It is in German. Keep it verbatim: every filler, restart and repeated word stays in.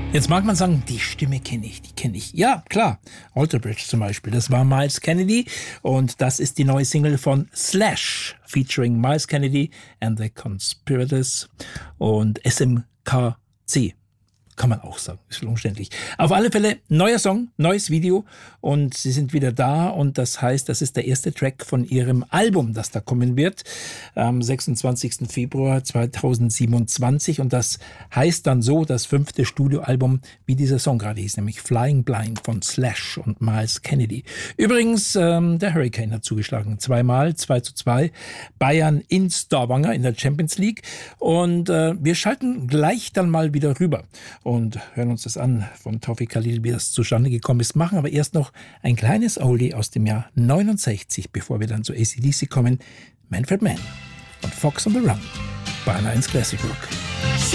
Jetzt mag man sagen, die Stimme kenne ich, die kenne ich. Ja, klar, Alter Bridge zum Beispiel, das war Myles Kennedy und das ist die neue Single von Slash, featuring Myles Kennedy and the Conspirators und S M K C. Kann man auch sagen, ist umständlich. Auf alle Fälle, neuer Song, neues Video und sie sind wieder da und das heißt, das ist der erste Track von ihrem Album, das da kommen wird, am sechsundzwanzigsten Februar zweitausendsiebenundzwanzig und das heißt dann so, das fünfte Studioalbum, wie dieser Song gerade hieß, nämlich Flying Blind von Slash und Myles Kennedy. Übrigens, ähm, der Hurricane hat zugeschlagen, zweimal, zwei zu zwei, Bayern in Stavanger in der Champions League und äh, wir schalten gleich dann mal wieder rüber und hören uns das an von Tawfiq Khalil, wie das zustande gekommen ist. Machen aber erst noch ein kleines Oldie aus dem Jahr neunundsechzig, bevor wir dann zu A C D C kommen. Manfred Mann und Fox on the Run bei einer eins Classic Rock.